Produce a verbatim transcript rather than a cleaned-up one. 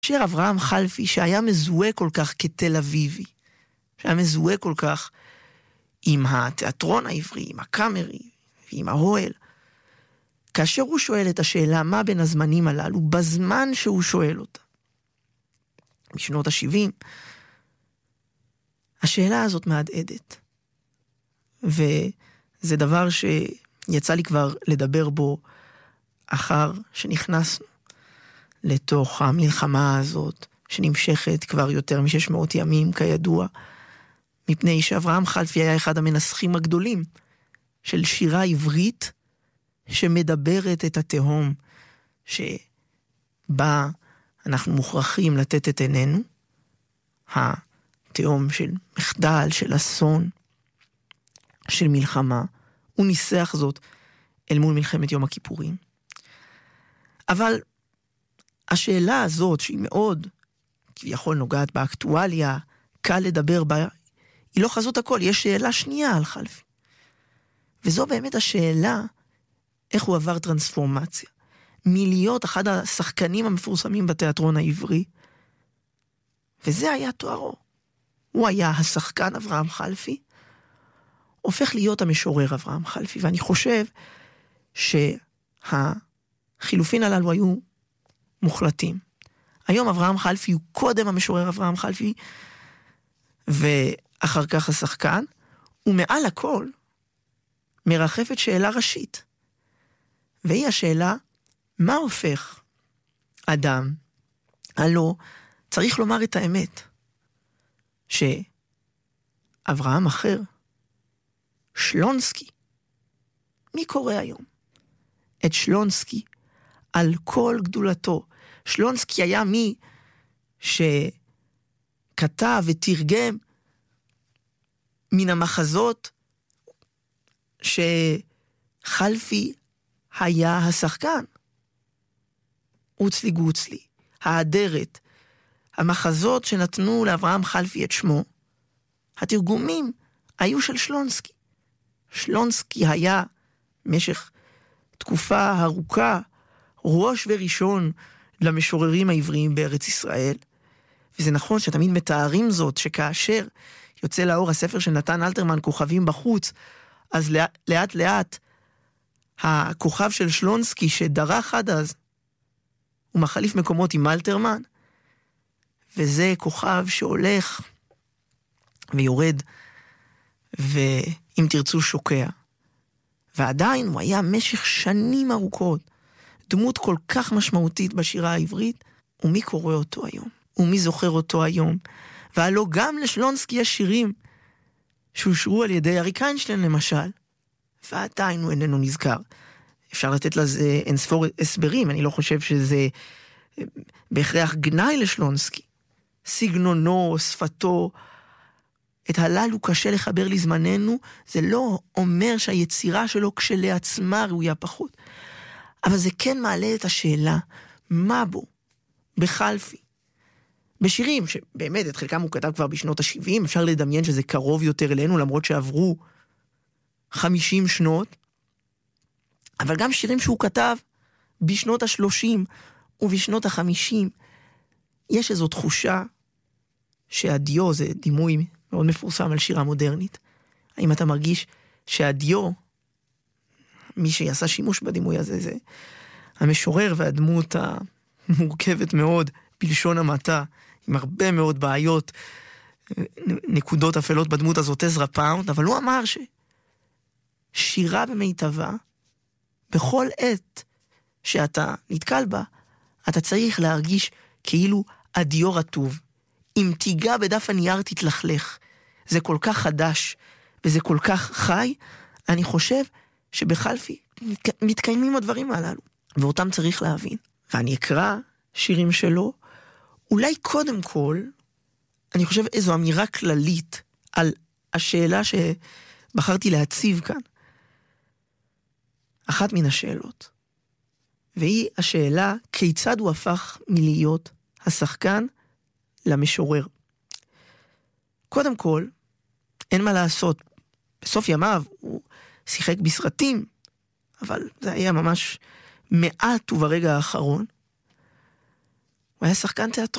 שיר אברהם חלפי, שהיה מזוהה כל כך כתל אביבי, שהיה מזוהה כל כך עם התיאטרון העברי, עם הקאמרי, ועם האוהל, כאשר הוא שואל את השאלה מה בין הזמנים הללו, בזמן שהוא שואל אותה, בשנות ה-שבעים, השאלה הזאת מהדהדת. וזה דבר שיצא לי כבר לדבר בו אחר שנכנסנו לתוך המלחמה הזאת, שנמשכת כבר יותר מ-שש מאות ימים, כידוע, מפני שאברהם חלפי היה אחד המנסחים הגדולים של שירה עברית שמדברת את התהום שבה אנחנו מוכרחים לתת את עינינו, התהום של מחדל, של אסון, של מלחמה. הוא ניסח זאת אל מול מלחמת יום הכיפורים. אבל השאלה הזאת, שהיא מאוד כביכול נוגעת באקטואליה, קל לדבר בה, היא לא חזות הכל. יש שאלה שנייה על חלפי. וזו באמת השאלה איך הוא עבר טרנספורמציה. מלהיות אחד השחקנים המפורסמים בתיאטרון העברי, וזה היה תוארו. הוא היה השחקן אברהם חלפי, הופך להיות המשורר אברהם חלפי, ואני חושב שהחילופין הללו היו מוחלטים. היום אברהם חלפי הוא קודם המשורר אברהם חלפי, ואחר כך השחקן, ומעל הכל מרחפת שאלה ראשית. והיא השאלה, מה הופך אדם? הלא, צריך לומר את האמת, שאברהם אחר, שלונסקי, מי קורא היום? את שלונסקי על כל גדולתו. שלונסקי היה מי שכתב ותרגם מן המחזות שחלפי היה השחקן. אוצלי גוצלי, האדרת, המחזות שנתנו לאברהם חלפי את שמו, התרגומים היו של שלונסקי. שלונסקי היה משך תקופה ארוכה ראש וראשון למשוררים העבריים בארץ ישראל, וזה נכון שתמיד מתארים זאת, שכאשר יוצא לאור הספר של נתן אלתרמן, כוכבים בחוץ, אז לאט לאט, לאט הכוכב של שלונסקי שדרך עד אז, הוא מחליף מקומות עם אלתרמן, וזה כוכב שהולך ויורד, ואם תרצו שוקע. ועדיין הוא היה משך שנים ארוכות, דמות כל כך משמעותית בשירה העברית, ומי קורא אותו היום? ומי זוכר אותו היום? והלא גם לשלונסקי יש שירים שאושרו על ידי אריק איינשטיין למשל, ועדיין הוא איננו נזכר. אפשר לתת לזה אינספור הסברים, אני לא חושב שזה בהכרח גנאי לשלונסקי. סגנונו, שפתו, את הללו קשה לחבר לזמננו, זה לא אומר שהיצירה שלו כשלעצמה ראויה פחות. אבל זה כן מעלה את השאלה, מה בו בחלפי? בשירים שבאמת את חלקם הוא כתב כבר בשנות ה-שבעים, אפשר לדמיין שזה קרוב יותר אלינו, למרות שעברו חמישים שנות, אבל גם שירים שהוא כתב בשנות ה-שלושים ובשנות ה-חמישים, יש איזו תחושה שהדיו, זה דימוי מאוד מפורסם על שירה מודרנית. האם אתה מרגיש שהדיו, מי שיעשה שימוש בדימוי הזה, זה המשורר והדמות המורכבת מאוד, בלשון המעטה, עם הרבה מאוד בעיות, נקודות אפלות בדמות הזאת, עזרא פאונד, אבל הוא אמר ששירה במיטבה, בכל עת שאתה נתקל בה, אתה צריך להרגיש כאילו הדיו רטוב. אם תיגע בדף הנייר תתלכלך. זה כל כך חדש, וזה כל כך חי, אני חושב שבחלפי מתקיימים הדברים הללו, ואותם צריך להבין. ואני אקרא שירים שלו, אולי קודם כל, אני חושב איזו אמירה כללית על השאלה שבחרתי להציב כאן. אחת מן השאלות, והיא השאלה כיצד הוא הפך מלהיות השחקן למשורר. קודם כל, אין מה לעשות. בסוף ימיו הוא שיחק בסרטים, אבל זה היה ממש מעט וברגע האחרון. הוא היה שחקן תיאטרון.